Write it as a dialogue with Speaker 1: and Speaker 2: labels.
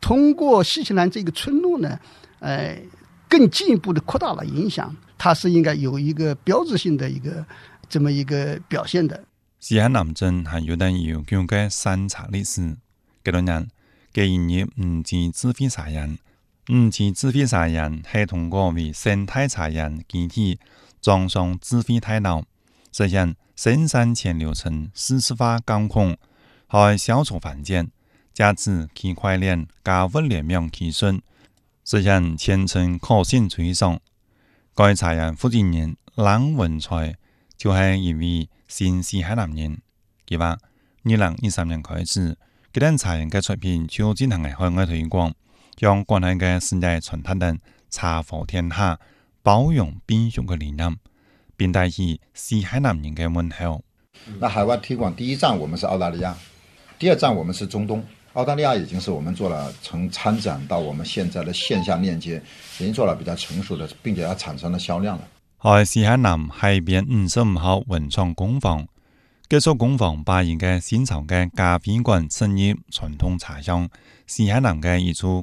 Speaker 1: 通过新西兰这个村落呢，更进一步的扩大了影响，它是应该有一个标志性的这么一个表现的。
Speaker 2: 西海南镇係有等悠久嘅山茶歷史，幾多年嘅營業5G智慧茶園，5G智慧茶園係通過為生態茶園基地裝上智慧大腦，實現生產前流程數字化監控，可消除環節，加之區塊鏈加物聯網技術，實現前程可信追蹤。該茶園負責人冷文才就係一位新西海南人，佢話2023年開始，佢哋茶園嘅出品就進行海外推廣，將國內嘅世界傳達等茶貨天下、包容並重嘅理念，並帶起西海南人嘅問候。
Speaker 3: 那海外推廣第一站我們是澳大利亞，第二站我們是中東。澳大利亞已經是我們做了從參展到我們現在的線下鏈接，已經做了比較成熟的，並且它產生了銷量了。
Speaker 2: 喺西海南海邊55號文創工坊，技術工坊把一個新潮嘅咖啡館進入傳統茶鄉，西海南嘅一處